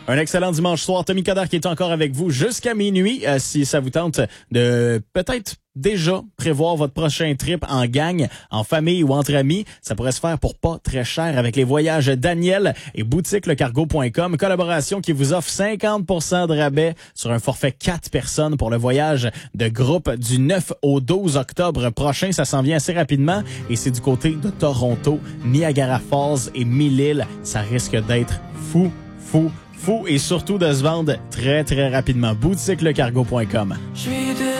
Un excellent dimanche soir. Tommy Coderre qui est encore avec vous jusqu'à minuit. Si ça vous tente de peut-être déjà prévoir votre prochain trip en gang, en famille ou entre amis, ça pourrait se faire pour pas très cher avec les voyages Daniel et boutiquelecargo.com. Collaboration qui vous offre 50% de rabais sur un forfait 4 personnes pour le voyage de groupe du 9 au 12 octobre prochain. Ça s'en vient assez rapidement et c'est du côté de Toronto, Niagara Falls et Mille-Îles. Ça risque d'être fou et surtout de se vendre très, très rapidement. boutiquelecargo.com.